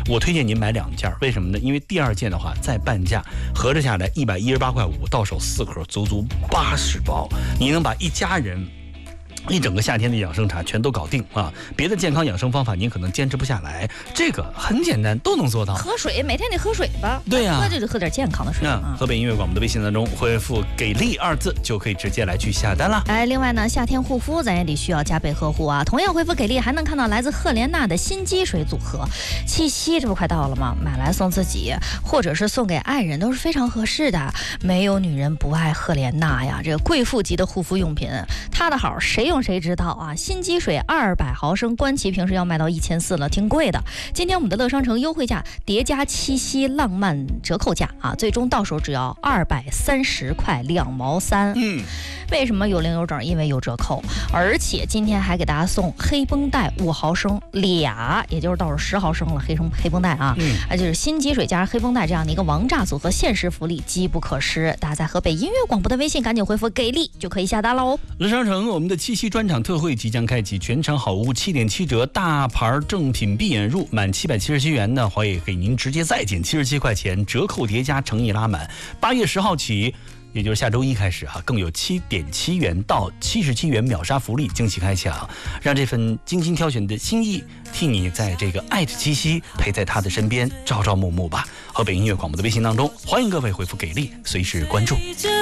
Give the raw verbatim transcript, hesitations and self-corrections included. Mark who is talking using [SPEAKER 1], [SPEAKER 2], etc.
[SPEAKER 1] 我推荐您买两件，为什么呢？因为第二件的话再半价，合着下来一百一十八块五，到手四盒，足足八十包，你能把一家人一整个夏天的养生茶全都搞定啊！别的健康养生方法您可能坚持不下来，这个很简单，都能做到。
[SPEAKER 2] 喝水，每天得喝水吧？
[SPEAKER 1] 对呀、啊，
[SPEAKER 2] 喝就得喝点健康的水。
[SPEAKER 1] 那、嗯、河北音乐广播的微信当中回复“给力”二字，就可以直接来去下单了。
[SPEAKER 2] 哎，另外呢，夏天护肤咱也得需要加倍呵护啊。同样回复“给力”，还能看到来自赫莲娜的新积水组合。七夕这不快到了吗？买来送自己，或者是送给爱人，都是非常合适的。没有女人不爱赫莲娜呀，这个贵妇级的护肤用品，它的好谁用谁知道啊！新积水二百毫升，官旗平时要卖到一千四了，挺贵的。今天我们的乐商城优惠价叠加七夕浪漫折扣价啊，最终到手只要二百三十块两毛三。
[SPEAKER 1] 嗯，为
[SPEAKER 2] 什么有零有整？因为有折扣，而且今天还给大家送黑绷带五毫升俩，也就是到手十毫升了黑升黑绷带啊，
[SPEAKER 1] 嗯，
[SPEAKER 2] 啊就是新积水加上黑绷带这样的一个王炸组合，限时福利机不可失。大家在河北音乐广播的微信赶紧回复“给力”就可以下单喽。
[SPEAKER 1] 乐商城我们的七夕专场特惠即将开启，全场好物七点七折，大牌正品闭眼入，满七百七十七元的话也给您直接再减七十七块钱，折扣叠加诚意拉满。八月十号起，也就是下周一开始哈、啊，更有七点七元到七十七元秒杀福利惊喜开抢，让这份精心挑选的心意替你在这个爱的七夕陪在他的身边，朝朝暮暮吧。河北音乐广播的微信当中，欢迎各位回复给力，随时关注。